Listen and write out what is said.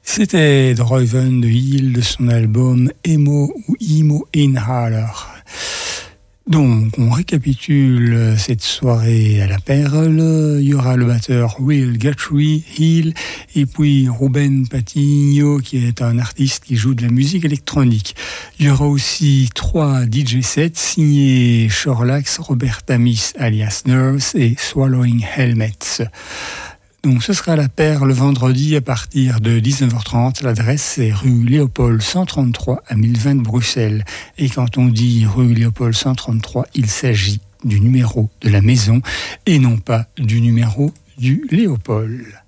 C'était Droyven de Hill de son album Emo ou Emo Inhaler. Donc, on récapitule cette soirée à la Perle. Il y aura le batteur Will Guthrie, Hill, et puis Ruben Patigno, qui est un artiste qui joue de la musique électronique. Il y aura aussi 3 DJ sets signés Sherlax, Robert Amis alias Nurse et Swallowing Helmets. Donc ce sera à la Perle vendredi à partir de 19h30. L'adresse est rue Léopold 133 à 1020 de Bruxelles. Et quand on dit rue Léopold 133, il s'agit du numéro de la maison et non pas du numéro du Léopold.